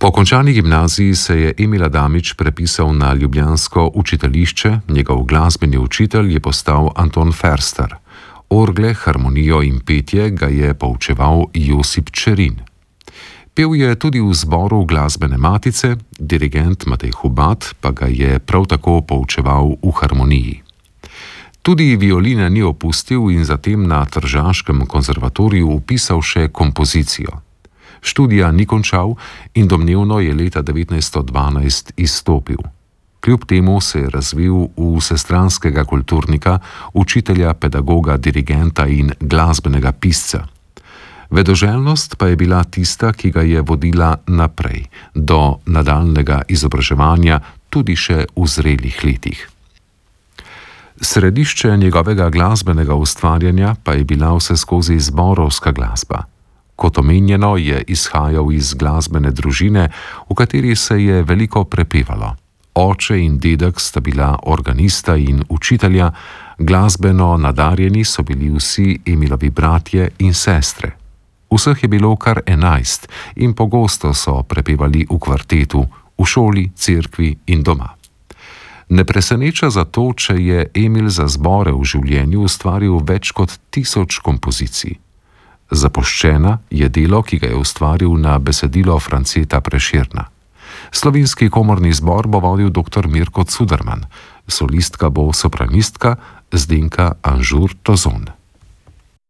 Po končani gimnaziji se je Emil Adamič prepisal na ljubljansko učiteljišče, njegov glasbeni učitelj je postal Anton Ferster. Orgle, harmonijo in petje ga je poučeval Josip Čerin. Pel je tudi v zboru Glasbene matice, dirigent Matej Hubat pa ga je prav tako poučeval v harmoniji. Tudi violine ni opustil in zatem na tržaškem konzervatoriju vpisal še kompozicijo. Študija ni končal in domnevno je leta 1912 izstopil. Kljub temu se je razvil v vsestranskega kulturnika, učitelja, pedagoga, dirigenta in glasbenega pisca. Vedoželjnost pa je bila tista, ki ga je vodila naprej, do nadaljnega izobraževanja tudi še v zrelih letih. Središče njegovega glasbenega ustvarjanja pa je bila vseskozi zborovska glasba. Kot omenjeno, je izhajal iz glasbene družine, v kateri se je veliko prepevalo. Oče in dedek sta bila organista in učitelja, glasbeno nadarjeni so bili vsi Emilovi bratje in sestre. Vseh je bilo kar 11 in pogosto so prepevali v kvartetu, v šoli, cerkvi in doma. Ne preseneča zato, če je Emil za zbore v življenju ustvaril več kot 1000 kompozicij. Zapuščena je delo, ki ga je ustvaril na besedilo Franceta Prešerna. Slovenski komorni zbor bo vodil dr. Mirko Cuderman, solistka bo sopranistka Zdenka Anžur Tozon.